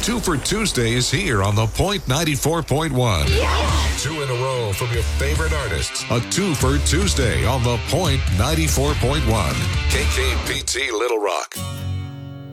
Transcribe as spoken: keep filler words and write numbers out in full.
Two for Tuesdays here on The Point ninety-four point one. Yes! Two in a row from your favorite artists. A two for Tuesday on The Point ninety-four point one. K K P T Little Rock.